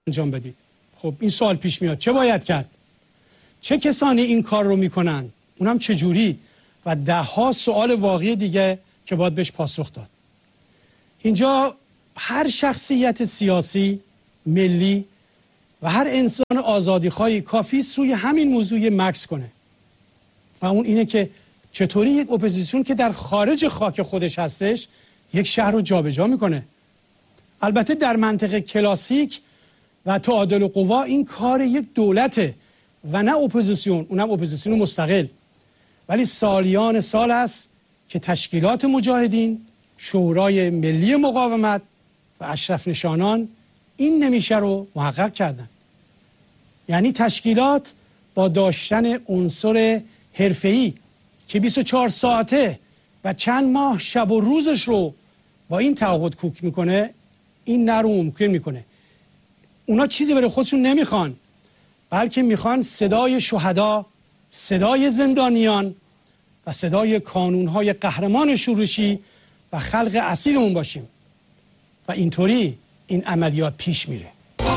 انجام بدید. خب این سوال پیش میاد چه باید کرد؟ چه کسانی این کار رو میکنن؟ اونم چجوری؟ و ده ها سوال واقعی دیگه که باید بهش پاسخ داد. اینجا هر شخصیت سیاسی، ملی و هر انسان آزادیخواهی کافی سوی همین موضوع مکث کنه و اون اینه که چطوری یک اپوزیسیون که در خارج خاک خودش هستش یک شهر رو جابجا میکنه. البته در منطق کلاسیک و تعادل القوا این کار یک دولته و نه اپوزیسیون، اونم اپوزیسیون مستقل. ولی سالیان سال است که تشکیلات مجاهدین، شورای ملی مقاومت و اشرف نشانان این نمیشه رو محقق کردن. یعنی تشکیلات با داشتن عنصر حرفه‌ای که 24 ساعته و چند ماه شب و روزش رو با این تعهد کوک میکنه، این نه رو ممکن میکنه. اونا چیزی برای خودشون نمیخوان، بلکه میخوان صدای شهدا، صدای زندانیان و صدای کانونهای قهرمان شورشی و خلق اصیلمون باشیم و اینطوری این عملیات پیش میره.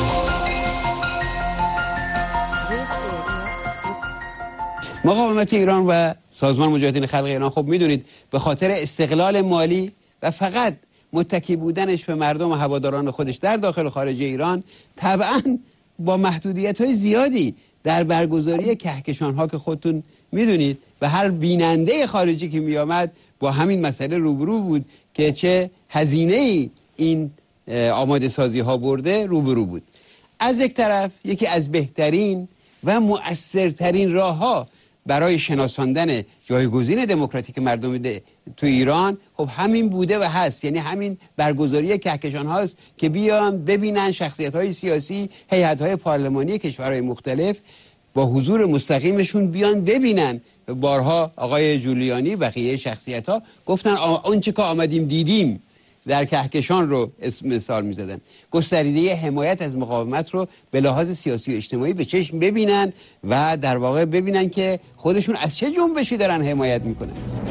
مقاومت ایران و سازمان مجاهدین خلق ایران خب میدونید به خاطر استقلال مالی و فقط متکی بودنش به مردم و هواداران خودش در داخل و خارج ایران طبعا با محدودیت‌های زیادی در برگزاری کهکشان‌ها که خودتون میدونید و هر بیننده خارجی که میآمد با همین مسئله روبرو بود که چه هزینه‌ای این آماده سازی ها برده روبرو بود. از یک طرف یکی از بهترین و مؤثرترین راه‌ها برای شناساندن جایگزین دموکراتیک مردم تو ایران خب همین بوده و هست، یعنی همین برگزاری کهکشان هاست که بیان ببینن شخصیت‌های سیاسی، هیئت‌های پارلمانی کشورهای مختلف با حضور مستقیمشون بیان ببینن. بارها آقای جولیانی بقیه شخصیت‌ها گفتن اون چه که آمدیم دیدیم در کهکشان رو اسم مثال می‌زدن. گستریده حمایت از مقاومت رو به لحاظ سیاسی و اجتماعی به چشم ببینن و در واقع ببینن که خودشون از چه جنبشی دارن حمایت میکنن.